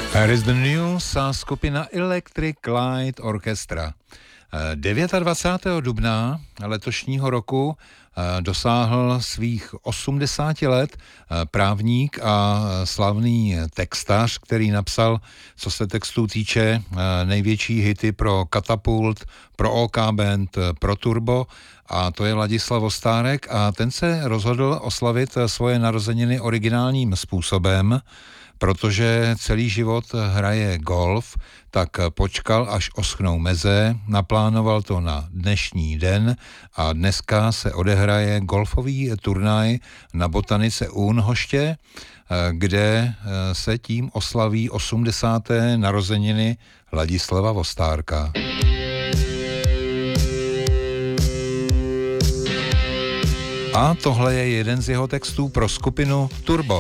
Here is the News a skupina Electric Light Orchestra. 29. dubna letošního roku dosáhl svých 80 let právník a slavný textař, který napsal, co se textů týče, největší hity pro Katapult, pro OK Band, pro Turbo, a to je Ladislav Ostárek, a ten se rozhodl oslavit svoje narozeniny originálním způsobem. Protože celý život hraje golf, tak počkal, až oschnou meze, naplánoval to na dnešní den a dneska se odehraje golfový turnaj na Botanice u Únhoště, kde se tím oslaví 80. narozeniny Ladislava Ostárka. A tohle je jeden z jeho textů pro skupinu Turbo.